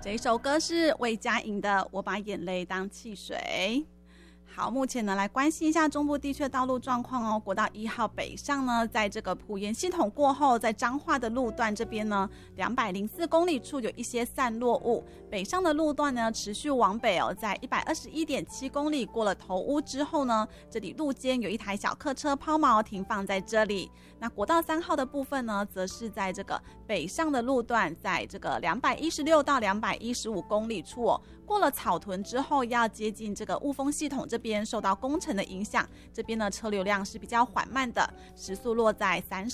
这一首歌是魏佳莹的《我把眼泪当汽水》。好，目前呢来关心一下中部地区的道路状况哦。国道1号北上呢，在这个埔盐系统过后，在彰化的路段这边呢，204公里处有一些散落物。北上的路段呢，持续往北哦，在121.7公里过了头屋之后呢，这里路肩有一台小客车抛锚停放在这里。那国道3号的部分呢，则是在这个北上的路段，在这个216到215公里处哦，过了草屯之后，要接近这个雾峰系统这边受到工程的影响，这边呢车流量是比较缓慢的，时速落在30